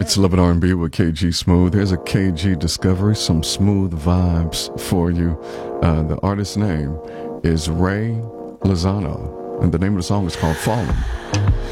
It's Love and R&B with KG Smooth. Here's a KG discovery, some smooth vibes for you. The artist's name is Ray Lozano, and the name of the song is called Fallen.